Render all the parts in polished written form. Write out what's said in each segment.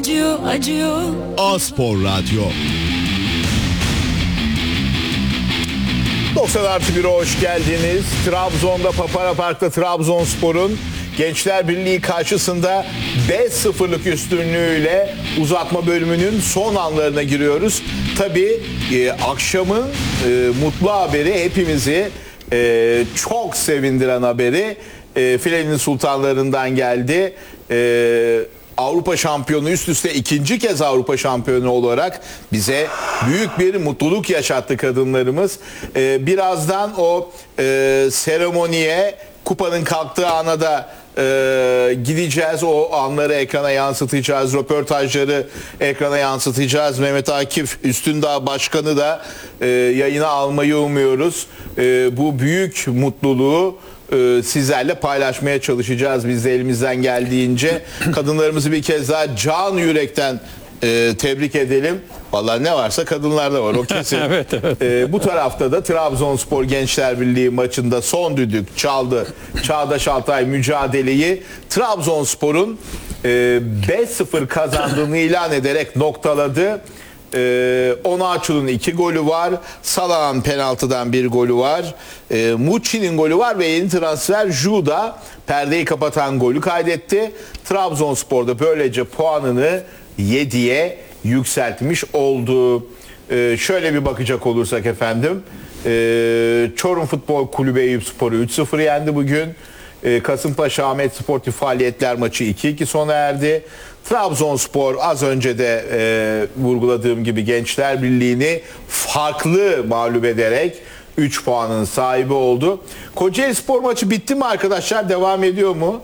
Acıyor, acıyor. A-Spor Radyo. 90+1'e hoş geldiniz. Trabzon'da Papara Park'ta Trabzonspor'un Gençler Birliği karşısında 5-0'lık üstünlüğüyle uzatma bölümünün son anlarına giriyoruz. Tabii akşamın mutlu haberi, hepimizi çok sevindiren haberi filenin sultanlarından geldi. Avrupa şampiyonu, üst üste ikinci kez Avrupa şampiyonu olarak bize büyük bir mutluluk yaşattı kadınlarımız. Birazdan o seremoniye, kupanın kalktığı ana da gideceğiz. O anları ekrana yansıtacağız. Röportajları ekrana yansıtacağız. Mehmet Akif Üstündağ Başkanı da yayına almayı umuyoruz. Bu büyük mutluluğu sizlerle paylaşmaya çalışacağız biz de elimizden geldiğince. Kadınlarımızı bir kez daha can yürekten tebrik edelim. Vallahi ne varsa kadınlarda var, o kesin. Evet, evet. Bu tarafta da Trabzonspor Gençler Birliği maçında son düdük çaldı. Çağdaş Altay mücadeleyi Trabzonspor'un 5-0 kazandığını ilan ederek noktaladı. Onaçu'nun 2 golü var. Salah'ın penaltıdan 1 golü var. Mucci'nin golü var ve yeni transfer Juda perdeyi kapatan golü kaydetti. Trabzonspor'da böylece puanını 7'ye yükseltmiş oldu. Şöyle bir bakacak olursak efendim. Çorum Futbol Kulübü Eyüpspor'u 3-0 yendi bugün. Kasımpaşa Ahmet Sportif Faaliyetler maçı 2-2 sona erdi. Trabzonspor az önce de vurguladığım gibi Gençler Birliği'ni farklı mağlup ederek 3 puanın sahibi oldu. Kocaelispor maçı bitti mi arkadaşlar? Devam ediyor mu?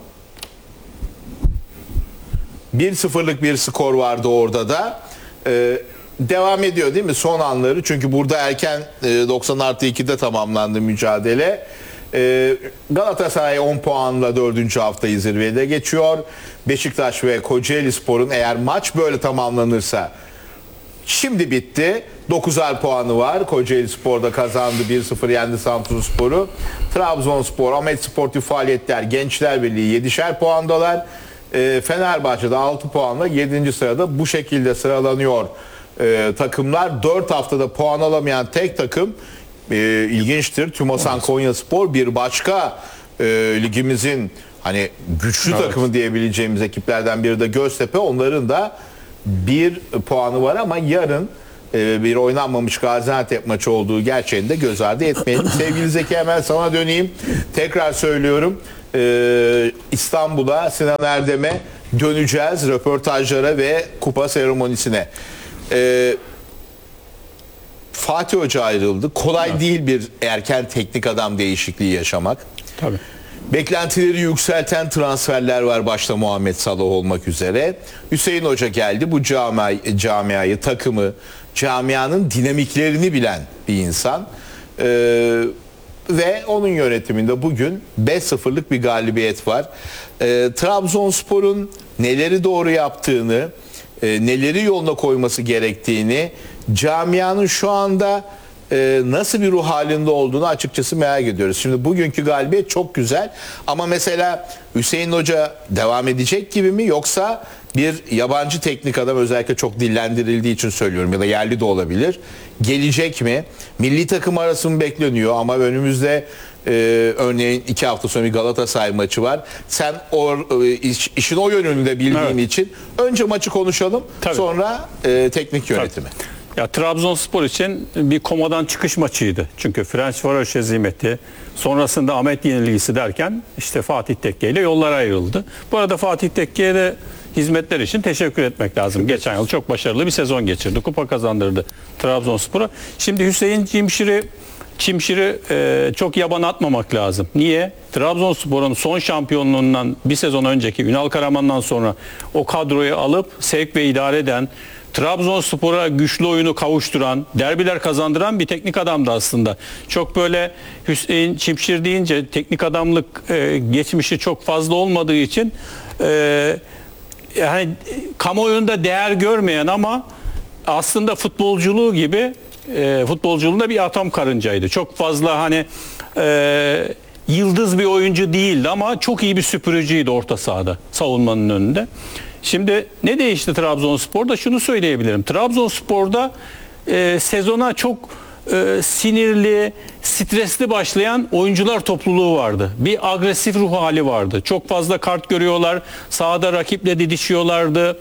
1-0'lık bir skor vardı orada da. Devam ediyor değil mi son anları? Çünkü burada erken 90+2'de tamamlandı mücadele. Galatasaray 10 puanla 4. haftayı zirvede geçiyor. Beşiktaş ve Kocaelispor'un eğer maç böyle tamamlanırsa şimdi bitti. 9'ar puanı var. Kocaelispor'da kazandı, 1-0 yendi Samsunspor'u. Trabzonspor, Ahmet Sportif Faaliyetler, Gençler Birliği 7'şer puandalar. Fenerbahçe'de 6 puanla 7. sırada bu şekilde sıralanıyor takımlar. 4 haftada puan alamayan tek takım ilginçtir. Tümosan Konyaspor, bir başka ligimizin hani güçlü takımı diyebileceğimiz ekiplerden biri de Göztepe. Onların da 1 puanı var ama yarın bir oynanmamış Gaziantep maçı olduğu gerçeğini de göz ardı etmeyelim. Sevgili Zeki, hemen sana döneyim. Tekrar söylüyorum. İstanbul'a, Sinan Erdem'e döneceğiz. Röportajlara ve kupa seremonisine. Fatih Hoca ayrıldı. Kolay değil bir erken teknik adam değişikliği yaşamak. Tabii. Beklentileri yükselten transferler var, başta Muhammed Salah olmak üzere. Hüseyin Hoca geldi. Bu camiayı, takımı, camianın dinamiklerini bilen bir insan. Ve onun yönetiminde bugün 5-0'lık bir galibiyet var. Trabzonspor'un neleri doğru yaptığını, neleri yoluna koyması gerektiğini, camianın şu anda nasıl bir ruh halinde olduğunu açıkçası merak ediyoruz. Şimdi bugünkü galibiyet çok güzel ama mesela Hüseyin Hoca devam edecek gibi mi, yoksa bir yabancı teknik adam, özellikle çok dillendirildiği için söylüyorum ya da yerli de olabilir, gelecek mi? Milli takım arası mı bekleniyor ama önümüzde örneğin 2 hafta sonra bir Galatasaray maçı var. Sen işin o yönünü de bildiğin için önce maçı konuşalım. Tabii. Sonra teknik yönetimi. Tabii. Ya Trabzonspor için bir komadan çıkış maçıydı. Çünkü Ferencvaroş hezimeti, sonrasında Ahmet yenilgisi derken işte Fatih Tekke ile yollar ayrıldı. Bu arada Fatih Tekke'ye de hizmetler için teşekkür etmek lazım. Geçen yıl çok başarılı bir sezon geçirdi. Kupa kazandırdı Trabzonspor'a. Şimdi Hüseyin Çimşir'i çok yaban atmamak lazım. Niye? Trabzonspor'un son şampiyonluğundan bir sezon önceki Ünal Karaman'dan sonra o kadroyu alıp sevk ve idare eden, Trabzonspor'a güçlü oyunu kavuşturan, derbiler kazandıran bir teknik adamdı aslında. Çok böyle Hüseyin Çimşir deyince teknik adamlık geçmişi çok fazla olmadığı için yani kamuoyunda değer görmeyen ama aslında futbolculuğu gibi futbolculuğunda bir atom karıncaydı. Çok fazla hani yıldız bir oyuncu değildi ama çok iyi bir süpürücüydü orta sahada, savunmanın önünde. Şimdi ne değişti Trabzonspor'da? Şunu söyleyebilirim. Trabzonspor'da sezona çok sinirli, stresli başlayan oyuncular topluluğu vardı. Bir agresif ruh hali vardı. Çok fazla kart görüyorlar. Sahada rakiple didişiyorlardı.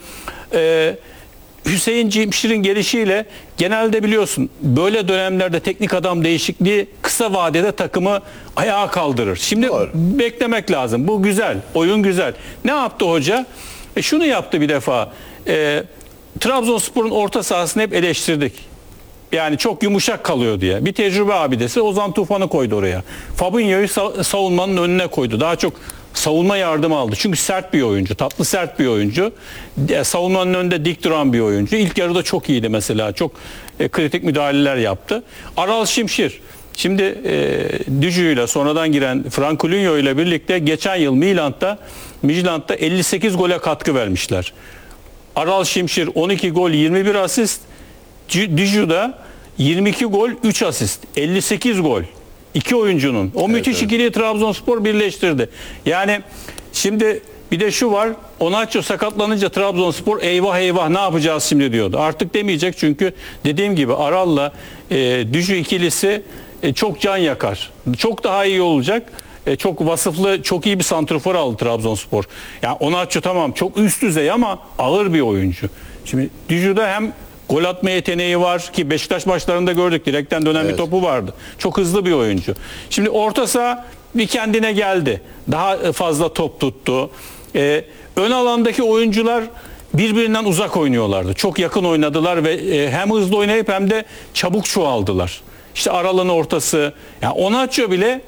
Hüseyin Cimşir'in gelişiyle genelde biliyorsun böyle dönemlerde teknik adam değişikliği kısa vadede takımı ayağa kaldırır. Şimdi Doğru. beklemek lazım. Bu güzel. Oyun güzel. Ne yaptı hoca? Şunu yaptı bir defa. Trabzonspor'un orta sahasını hep eleştirdik. Yani çok yumuşak kalıyor diye. Bir tecrübe abidesi Ozan Tufan'ı koydu oraya. Fabinho'yu savunmanın önüne koydu. Daha çok savunma yardımı aldı. Çünkü sert bir oyuncu. Tatlı sert bir oyuncu. Savunmanın önünde dik duran bir oyuncu. İlk yarıda çok iyiydi mesela. Çok kritik müdahaleler yaptı. Aral Şimşir. Şimdi Düjü ile sonradan giren Frankulinho ile birlikte geçen yıl Midland'da 58 gole katkı vermişler. Aral Şimşir 12 gol 21 asist. Diju'da 22 gol 3 asist. 58 gol. İki oyuncunun. O müthiş ikiliyi Trabzonspor birleştirdi. Yani şimdi bir de şu var. Onaço sakatlanınca Trabzonspor eyvah eyvah ne yapacağız şimdi diyordu. Artık demeyecek çünkü dediğim gibi Aral'la Diju ikilisi çok can yakar. Çok daha iyi olacak. Çok vasıflı, çok iyi bir santrafor aldı Trabzonspor. Yani Onaço tamam çok üst düzey ama ağır bir oyuncu. Şimdi Diju'da hem gol atma yeteneği var ki Beşiktaş maçlarında gördük. Direkten dönen bir topu vardı. Çok hızlı bir oyuncu. Şimdi orta saha bir kendine geldi. Daha fazla top tuttu. Ön alandaki oyuncular birbirinden uzak oynuyorlardı. Çok yakın oynadılar ve hem hızlı oynayıp hem de çabuk çoğaldılar. İşte Aral'ın ortası. Yani Onaço bile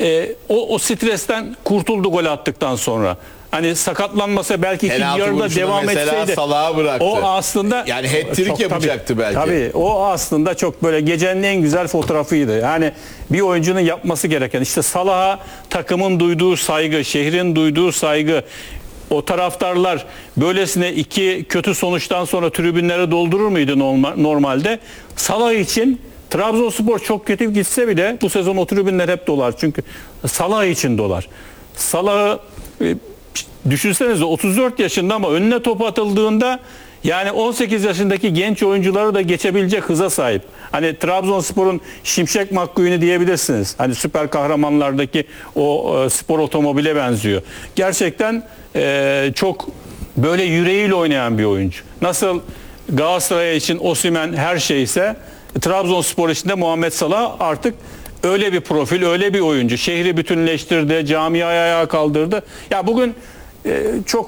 o stresten kurtuldu gol attıktan sonra. Hani sakatlanmasa belki ikinci yarıda devam etseydi. Salah'a bıraktı. O aslında yani hat-trick yapacaktı belki. Tabii o aslında çok böyle gecenin en güzel fotoğrafıydı. Yani bir oyuncunun yapması gereken işte Salah'a takımın duyduğu saygı, şehrin duyduğu saygı. O taraftarlar böylesine iki kötü sonuçtan sonra tribünleri doldurur muydu normalde? Salah için Trabzonspor çok kötü gitse bile bu sezon o tribünler hep dolar. Çünkü Salah için dolar. Salah'ı düşünsenize 34 yaşında ama önüne top atıldığında yani 18 yaşındaki genç oyuncuları da geçebilecek hıza sahip. Hani Trabzonspor'un Şimşek McQueen'i diyebilirsiniz. Hani süper kahramanlardaki o spor otomobile benziyor. Gerçekten çok böyle yüreğiyle oynayan bir oyuncu. Nasıl Galatasaray için Osimhen her şeyse Trabzonspor için de Muhammed Salah artık öyle bir profil, öyle bir oyuncu. Şehri bütünleştirdi, camiayı ayağa kaldırdı. Ya bugün çok